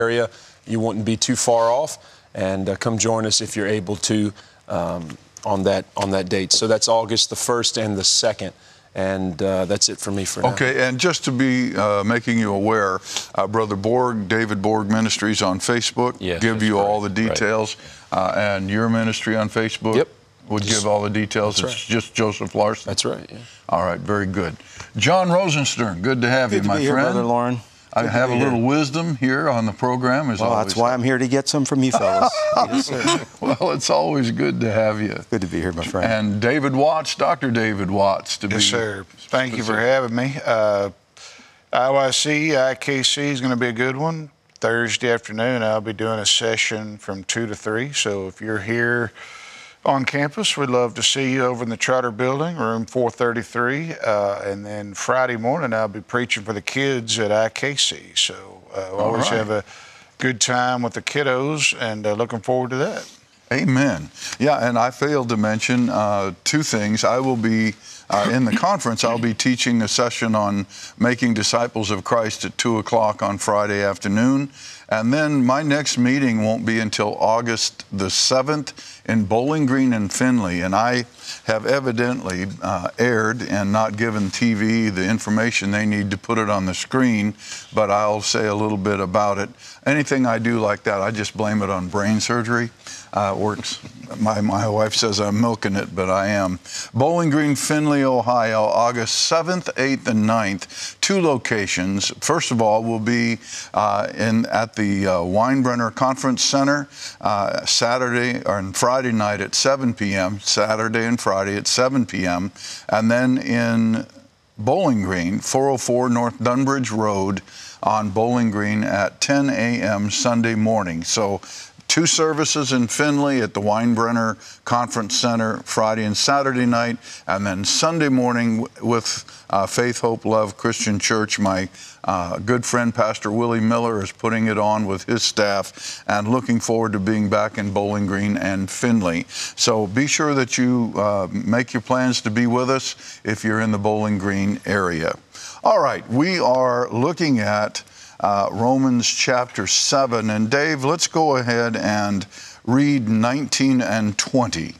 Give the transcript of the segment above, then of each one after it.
area, you wouldn't be too far off. And come join us if you're able to on that date. So that's August the 1st and the 2nd. And that's it for me for now. Okay, and just to be making you aware, Brother Borg, David Borg Ministries on Facebook, give you all the details, and your ministry on Facebook would give all the details. It's just Joseph Larson. That's right, yeah. All right, very good. John Rosenstern, good to have you, my friend. Good to be here, Brother Lauren. I have a little wisdom here on the program. Well, that's why I'm here to get some from you fellas. Yes, sir. Well, it's always good to have you. Good to be here, my friend. And David Watts, Dr. David Watts. Yes, sir. Thank you for having me. IYC, IKC is going to be a good one. Thursday afternoon, I'll be doing a session from 2 to 3. So if you're here on campus, we'd love to see you over in the Trotter Building, room 433. And then Friday morning, I'll be preaching for the kids at IKC. So always have a good time with the kiddos, and looking forward to that. Amen. Yeah, and I failed to mention two things. I will be in the conference. I'll be teaching a session on making disciples of Christ at 2 o'clock on Friday afternoon. And then my next meeting won't be until August the 7th in Bowling Green and Findlay. And I have evidently aired and not given TV the information they need to put it on the screen, but I'll say a little bit about it. Anything I do like that, I just blame it on brain surgery. Works. My wife says I'm milking it, but I am. Bowling Green, Findlay, Ohio, August 7th, 8th, and 9th. 2 locations. First of all, we'll be at the Weinbrenner Conference Center Saturday and Friday night at 7 p.m., Saturday and Friday at 7 p.m., and then in Bowling Green, 404 North Dunbridge Road on Bowling Green at 10 a.m. Sunday morning. So 2 services in Findlay at the Weinbrenner Conference Center Friday and Saturday night, and then Sunday morning with Faith, Hope, Love Christian Church. My good friend Pastor Willie Miller is putting it on with his staff, and looking forward to being back in Bowling Green and Findlay. So be sure that you make your plans to be with us if you're in the Bowling Green area. All right, we are looking at Romans chapter 7. And Dave, let's go ahead and read 19 and 20.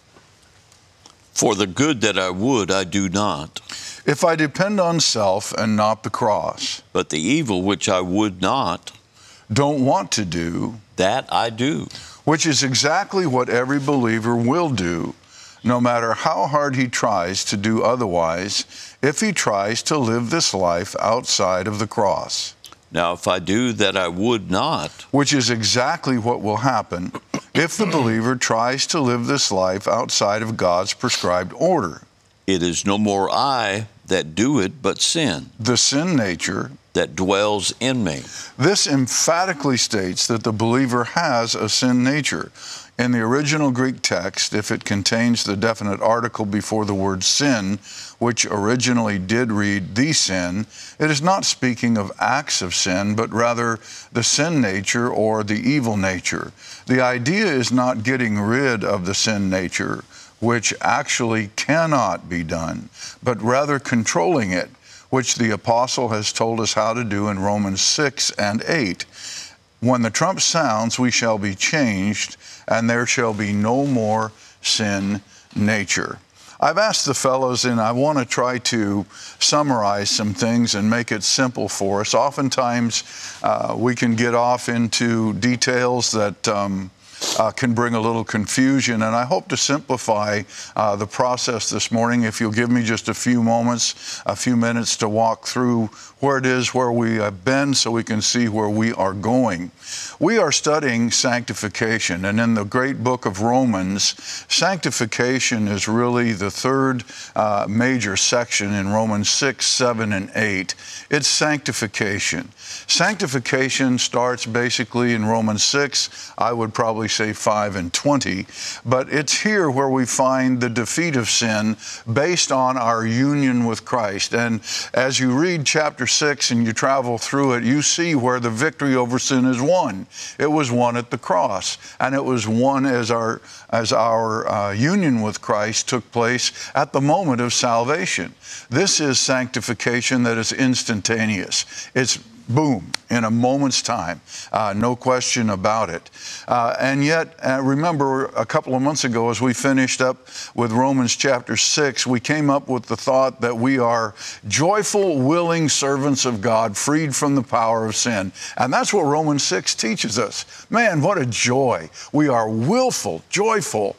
For the good that I would, I do not. If I depend on self and not the cross. But the evil which I would not. Don't want to do. That I do. Which is exactly what every believer will do, no matter how hard he tries to do otherwise, if he tries to live this life outside of the cross. Now, if I do that I would not. Which is exactly what will happen if the believer tries to live this life outside of God's prescribed order. It is no more I that do it, but sin. The sin nature that dwells in me. This emphatically states that the believer has a sin nature. In the original Greek text, if it contains the definite article before the word sin, which originally did read the sin, it is not speaking of acts of sin, but rather the sin nature or the evil nature. The idea is not getting rid of the sin nature, which actually cannot be done, but rather controlling it, which the apostle has told us how to do in Romans 6 and 8. When the trump sounds, we shall be changed, and there shall be no more sin nature. I've asked the fellows, and I want to try to summarize some things and make it simple for us. Oftentimes, we can get off into details that can bring a little confusion, and I hope to simplify the process this morning. If you'll give me just a few minutes to walk through where it is where we have been so we can see where we are going. We are studying sanctification, and in the great book of Romans, sanctification is really the third major section in Romans 6, 7, and 8. It's sanctification. Sanctification starts basically in Romans 6, I would probably say 5 and 20, but it's here where we find the defeat of sin based on our union with Christ. And as you read chapter 6 and you travel through it, you see where the victory over sin is won. It was won at the cross, and it was won as our union with Christ took place at the moment of salvation. This is sanctification that is instantaneous. It's boom, in a moment's time, no question about it. And yet, remember a couple of months ago as we finished up with Romans chapter 6, we came up with the thought that we are joyful, willing servants of God, freed from the power of sin. And that's what Romans 6 teaches us. Man, what a joy. We are willful, joyful,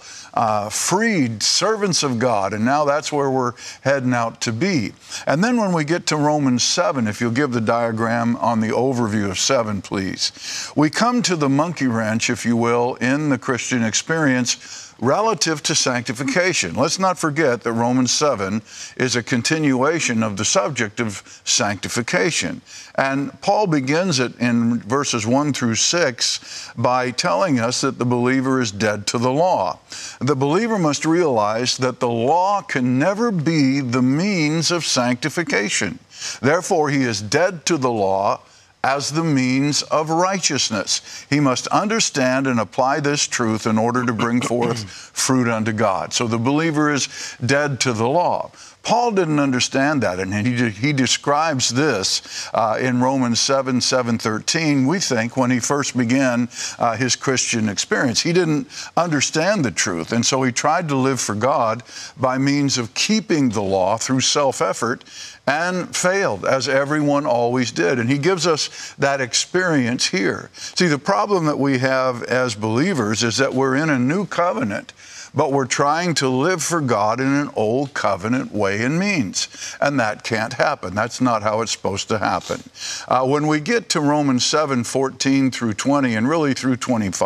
freed servants of God. And now that's where we're heading out to be. And then when we get to Romans 7, if you'll give the diagram on the overview of 7, please. We come to the monkey wrench, if you will, in the Christian experience relative to sanctification. Let's not forget that Romans 7 is a continuation of the subject of sanctification. And Paul begins it in verses 1 through 6 by telling us that the believer is dead to the law. The believer must realize that the law can never be the means of sanctification. Therefore, he is dead to the law as the means of righteousness. He must understand and apply this truth in order to bring forth fruit unto God. So the believer is dead to the law. Paul didn't understand that, and he describes this in Romans 7:13, we think, when he first began his Christian experience. He didn't understand the truth, and so he tried to live for God by means of keeping the law through self-effort, and failed, as everyone always did. And he gives us that experience here. See, the problem that we have as believers is that we're in a new covenant, but we're trying to live for God in an old covenant way and means. And that can't happen. That's not how it's supposed to happen. When we get to Romans 7:14 through 20, and really through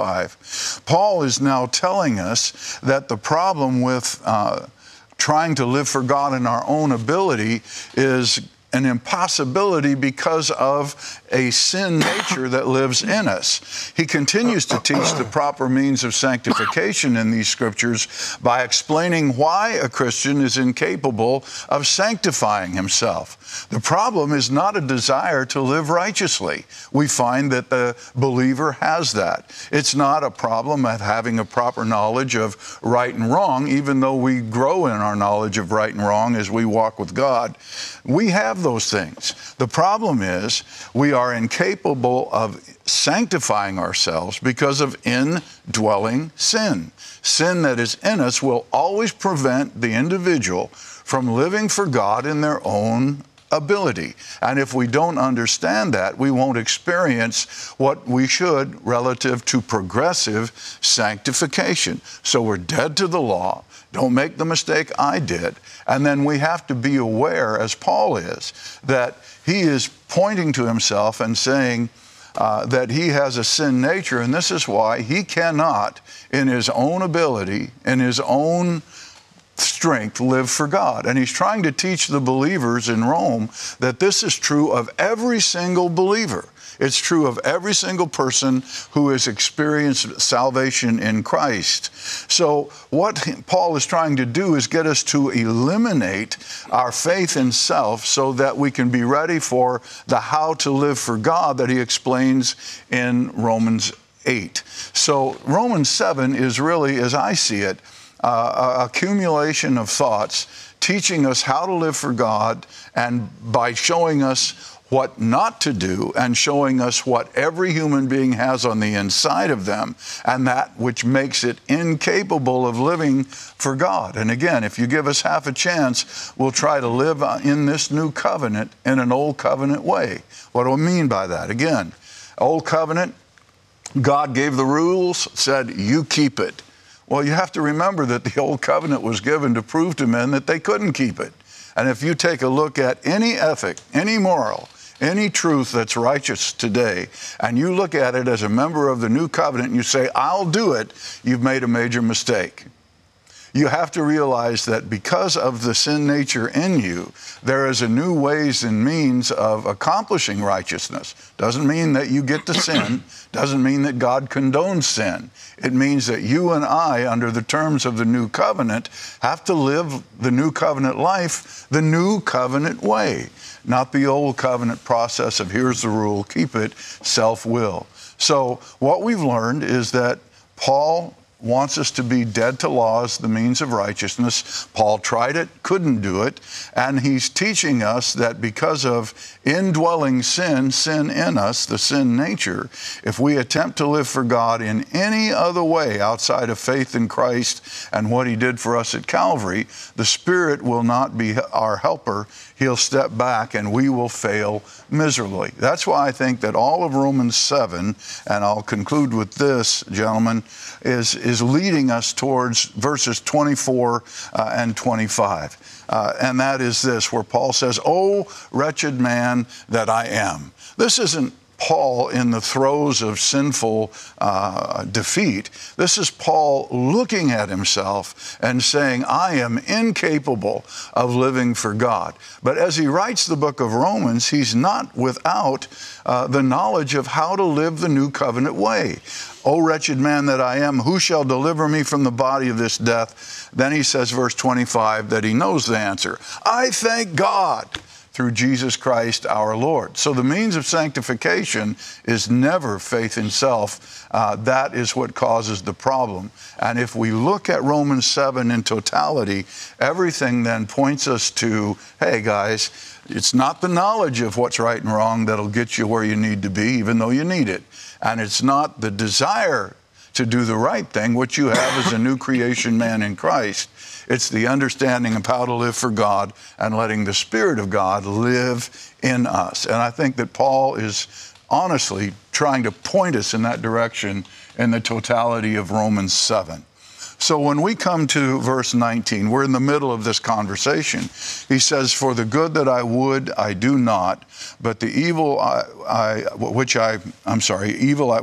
25, Paul is now telling us that the problem with trying to live for God in our own ability is an impossibility because of a sin nature that lives in us. He continues to teach the proper means of sanctification in these scriptures by explaining why a Christian is incapable of sanctifying himself. The problem is not a desire to live righteously. We find that the believer has that. It's not a problem of having a proper knowledge of right and wrong, even though we grow in our knowledge of right and wrong as we walk with God. We have those things. The problem is we are incapable of sanctifying ourselves because of indwelling sin. Sin that is in us will always prevent the individual from living for God in their own ability. And if we don't understand that, we won't experience what we should relative to progressive sanctification. So we're dead to the law. Don't make the mistake I did. And then we have to be aware, as Paul is, that he is pointing to himself and saying that he has a sin nature, and this is why he cannot, in his own ability, in his own strength, live for God. And he's trying to teach the believers in Rome that this is true of every single believer. It's true of every single person who has experienced salvation in Christ. So what Paul is trying to do is get us to eliminate our faith in self so that we can be ready for the how to live for God that he explains in Romans 8. So Romans 7 is really, as I see it, accumulation of thoughts teaching us how to live for God, and by showing us what not to do and showing us what every human being has on the inside of them, and that which makes it incapable of living for God. And again, if you give us half a chance, we'll try to live in this new covenant in an old covenant way. What do I mean by that? Again, old covenant, God gave the rules, said, you keep it. Well, you have to remember that the old covenant was given to prove to men that they couldn't keep it. And if you take a look at any ethic, any moral, any truth that's righteous today, and you look at it as a member of the new covenant and you say, I'll do it, you've made a major mistake. You have to realize that because of the sin nature in you, there is a new ways and means of accomplishing righteousness. Doesn't mean that you get to sin. Doesn't mean that God condones sin. It means that you and I, under the terms of the new covenant, have to live the new covenant life the new covenant way, not the old covenant process of here's the rule, keep it, self-will. So what we've learned is that Paul wants us to be dead to law as the means of righteousness. Paul tried it, couldn't do it, and he's teaching us that because of indwelling sin in us, the sin nature, if we attempt to live for God in any other way outside of faith in Christ and what he did for us at Calvary, the Spirit will not be our helper. He'll step back and we will fail miserably. That's why I think that all of Romans 7, and I'll conclude with this, gentlemen, is leading us towards verses 24 and 25. And that is this, where Paul says, "Oh, wretched man that I am." This isn't Paul in the throes of sinful defeat. This is Paul looking at himself and saying, I am incapable of living for God. But as he writes the book of Romans, he's not without the knowledge of how to live the new covenant way. "O wretched man that I am, who shall deliver me from the body of this death?" Then he says, verse 25, that he knows the answer. "I thank God through Jesus Christ our Lord." So the means of sanctification is never faith in self. That is what causes the problem. And if we look at Romans 7 in totality, everything then points us to, hey guys, it's not the knowledge of what's right and wrong that'll get you where you need to be, even though you need it. And it's not the desire to do the right thing, what you have as a new creation man in Christ. It's the understanding of how to live for God and letting the Spirit of God live in us. And I think that Paul is honestly trying to point us in that direction in the totality of Romans 7. So when we come to verse 19, we're in the middle of this conversation. He says, "For the good that I would, I do not, but the evil evil